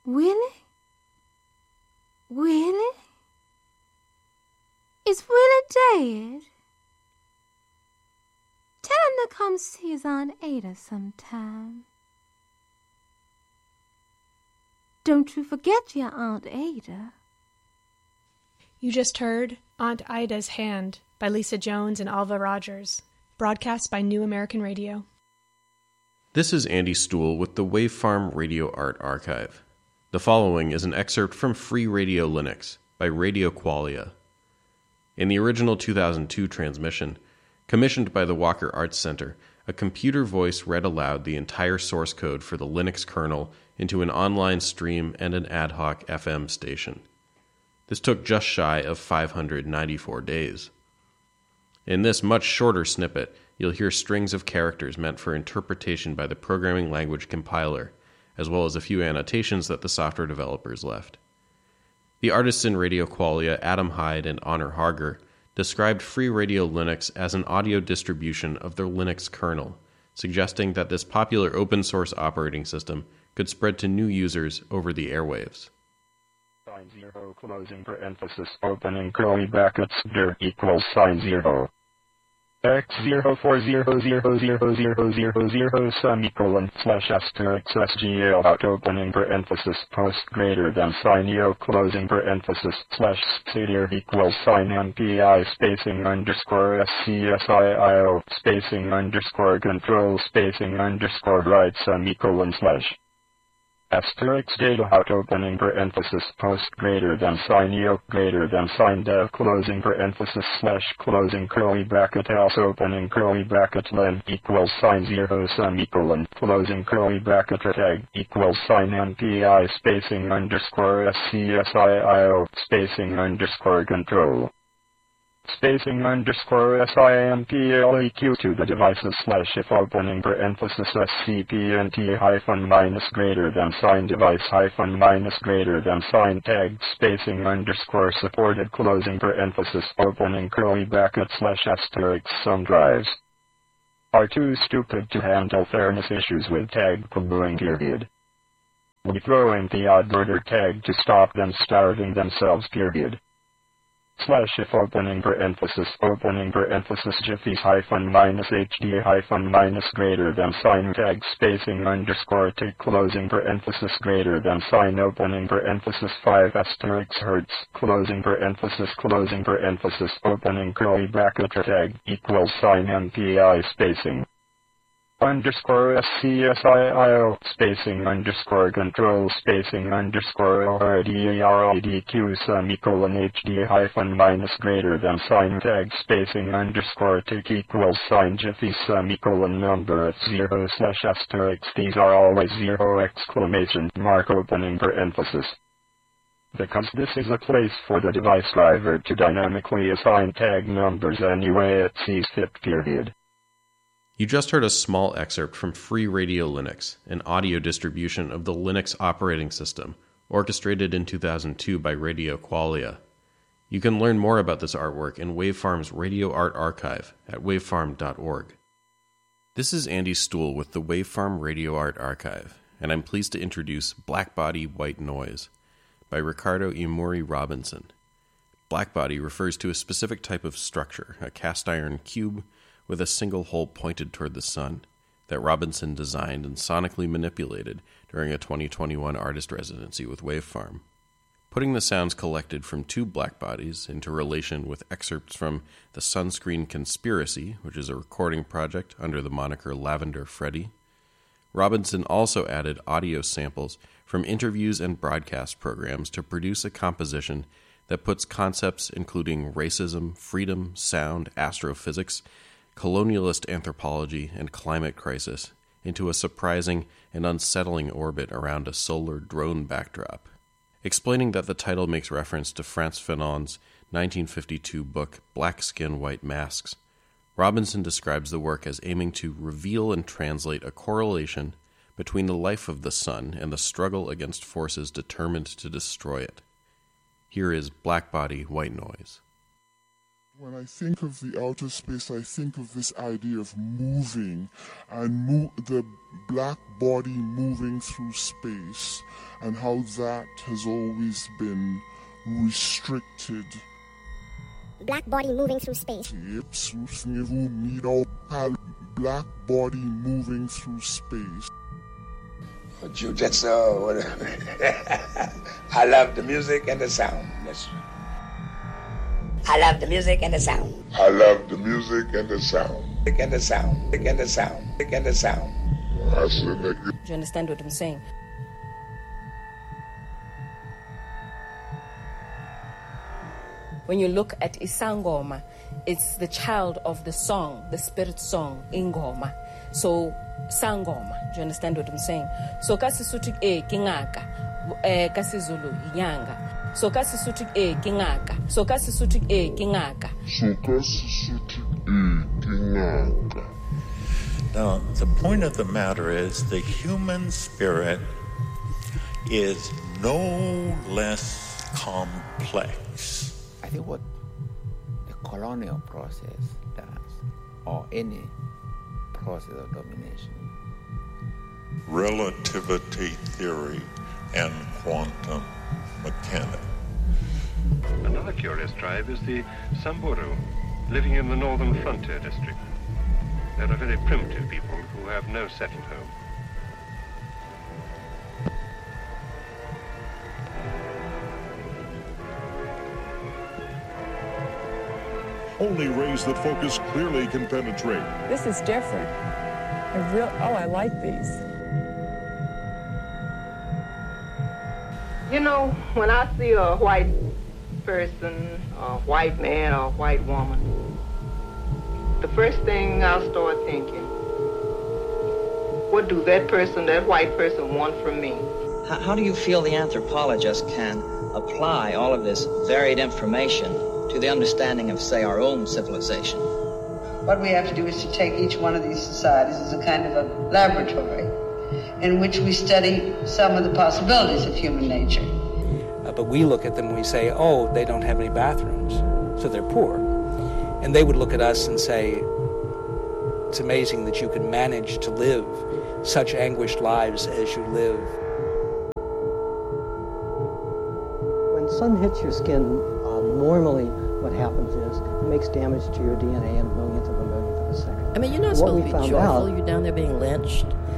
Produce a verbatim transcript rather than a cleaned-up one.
Willie? Willie? Is Willie dead? Tell him to come see his Aunt Ada sometime. Don't you forget your Aunt Ada. You just heard Aunt Ida's Hand by Lisa Jones and Alva Rogers, broadcast by New American Radio. This is Andy Stuhl with the Wave Farm Radio Art Archive. The following is an excerpt from Free Radio Linux by Radio Qualia. In the original two thousand two transmission, commissioned by the Walker Arts Center, a computer voice read aloud the entire source code for the Linux kernel into an online stream and an ad hoc F M station. This took just shy of five hundred ninety-four days. In this much shorter snippet, you'll hear strings of characters meant for interpretation by the programming language compiler, as well as a few annotations that the software developers left. The artists in Radio Qualia, Adam Hyde and Honor Harger, described Free Radio Linux as an audio distribution of the Linux kernel, suggesting that this popular open-source operating system could spread to new users over the airwaves. Sign zero, closing parenthesis, opening curly brackets, dir equals sign zero. X zero four zero zero zero zero zero zero semicolon slash asterisk sgl out opening parenthesis post greater than sign yo closing parenthesis slash stdir equals sign mpi spacing underscore scsio spacing underscore control spacing underscore right semicolon slash asterisk data out opening parenthesis post greater than sign yo greater than sign dev closing parenthesis slash closing curly bracket else opening curly bracket len equals sign zero semicolon closing curly bracket tag equals sign mpi spacing underscore scsio spacing underscore control spacing underscore simpleq to the devices slash if opening parenthesis scpnt hyphen minus greater than sign device hyphen minus greater than sign tag spacing underscore supported closing parenthesis opening curly bracket slash asterisk some drives are too stupid to handle fairness issues with tag comboing period. We throw in the odd order tag to stop them starving themselves period. Slash if opening parenthesis opening parenthesis jiffies hyphen minus hd hyphen minus greater than sign tag spacing underscore take closing parenthesis greater than sign opening parenthesis five asterisk hertz closing parenthesis closing parenthesis opening curly bracket tag equals sign mpi spacing underscore scsio spacing underscore control spacing underscore ordredq semicolon hd hyphen minus greater than sign tag spacing underscore tick equals sign jiffy semicolon number at zero slash asterisk these are always zero exclamation mark opening parenthesis. Because this is a place for the device driver to dynamically assign tag numbers anyway it sees fit period. You just heard a small excerpt from Free Radio Linux, an audio distribution of the Linux operating system, orchestrated in two thousand two by Radio Qualia. You can learn more about this artwork in Wavefarm's Radio Art Archive at wavefarm dot org. This is Andy Stuhl with the Wavefarm Radio Art Archive, and I'm pleased to introduce Blackbody White Noise by Ricardo Imuri Robinson. Blackbody refers to a specific type of structure, a cast iron cube, with a single hole pointed toward the sun, that Robinson designed and sonically manipulated during a twenty twenty-one artist residency with Wavefarm. Putting the sounds collected from two blackbodies into relation with excerpts from The Sunscreen Conspiracy, which is a recording project under the moniker Lavender Freddy, Robinson also added audio samples from interviews and broadcast programs to produce a composition that puts concepts including racism, freedom, sound, astrophysics, colonialist anthropology, and climate crisis into a surprising and unsettling orbit around a solar drone backdrop. Explaining that the title makes reference to Frantz Fanon's nineteen fifty-two book Black Skin, White Masks, Robinson describes the work as aiming to reveal and translate a correlation between the life of the sun and the struggle against forces determined to destroy it. Here is Blackbody White Noise. When I think of the outer space, I think of this idea of moving and mo- the black body moving through space and how that has always been restricted. Black body moving through space. Black body moving through space. But you just uh, whatever. I love the music and the sound. That's I love the music and the sound. I love the music and the sound. And the sound. And the sound. And the sound. Do you understand what I'm saying? When you look at Isangoma, it's the child of the song, the spirit song, Ingoma. So, Sangoma. Do you understand what I'm saying? So, Kasisutu e kingaka, Kasizulu yanga. So Kasisutu e kingaka. So Kasisutu e kingaka. So Kasisutu e kingaka. Now, the point of the matter is the human spirit is no less complex. I think what the colonial process does, or any process of domination. Relativity theory and quantum mechanics. Another curious tribe is the Samburu, living in the northern frontier district. They're a very primitive people who have no settled home. Only rays that focus clearly can penetrate. This is different. I real oh, I like these. You know, when I see a white person, a white man or a white woman, the first thing I'll start thinking, what do that person, that white person want from me? How, how do you feel the anthropologist can apply all of this varied information to the understanding of, say, our own civilization? What we have to do is to take each one of these societies as a kind of a laboratory in which we study some of the possibilities of human nature. Uh, but we look at them and we say, oh, they don't have any bathrooms, so they're poor. And they would look at us and say, it's amazing that you can manage to live such anguished lives as you live. When sun hits your skin, uh, normally what happens is it makes damage to your D N A in millionth of a millionth of a second. I mean, you're not what supposed to be joyful. Out, you're down there being lynched.